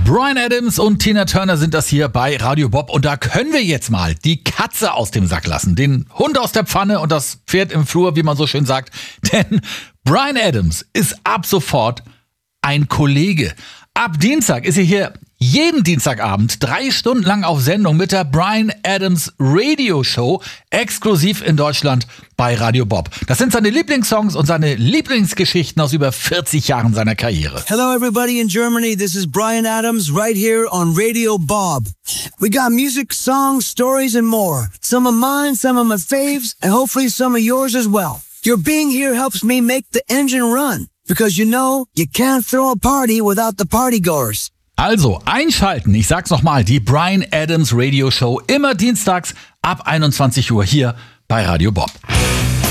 Bryan Adams und Tina Turner sind das hier bei Radio Bob und da können wir jetzt mal die Katze aus dem Sack lassen, den Hund aus der Pfanne und das Pferd im Flur, wie man so schön sagt, denn Bryan Adams ist ab sofort ein Kollege. Ab Dienstag ist er hier jeden Dienstagabend 3 Stunden lang auf Sendung mit der Bryan Adams Radio Show, exklusiv in Deutschland bei Radio Bob. Das sind seine Lieblingssongs und seine Lieblingsgeschichten aus über 40 Jahren seiner Karriere. Hello everybody in Germany, this is Bryan Adams right here on Radio Bob. We got music, songs, stories and more. Some of mine, some of my faves, and hopefully some of yours as well. Your being here helps me make the engine run. Because you know, you can't throw a party without the partygoers. Also einschalten, ich sag's nochmal, die Bryan Adams Radio Show immer dienstags ab 21 Uhr hier bei Radio Bob.